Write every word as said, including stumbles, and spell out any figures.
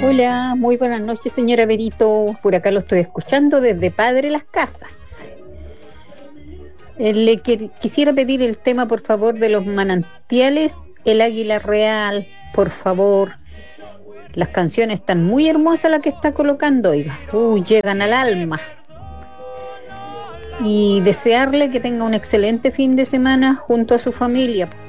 Hola, muy buenas noches, señora Berito. Por acá lo estoy escuchando desde Padre Las Casas. Eh, Le que- quisiera pedir el tema, por favor, de los manantiales, el águila real, por favor. Las canciones están muy hermosas las que está colocando, oiga. Uy, llegan al alma. Y desearle que tenga un excelente fin de semana junto a su familia.